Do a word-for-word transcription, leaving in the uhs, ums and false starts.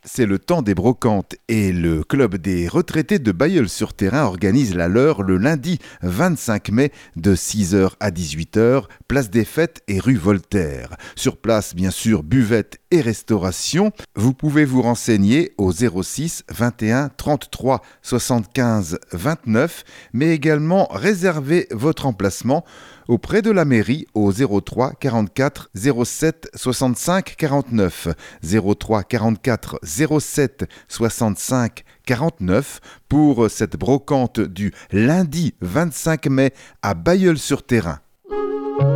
C'est le temps des brocantes et le club des retraités de Bailleul-sur-Thérain organise la leur le lundi vingt-cinq mai de six heures à dix-huit heures, place des Fêtes et rue Voltaire. Sur place, bien sûr, buvette et restauration. Vous pouvez vous renseigner au zéro six vingt et un trente-trois soixante-quinze vingt-neuf, mais également réserver votre emplacement auprès de la mairie au zéro trois quarante-quatre zéro sept soixante-cinq quarante-neuf, zéro trois quarante-quatre zéro sept soixante-cinq quarante-neuf pour cette brocante du lundi vingt-cinq mai à Bailleul-sur-Thérain.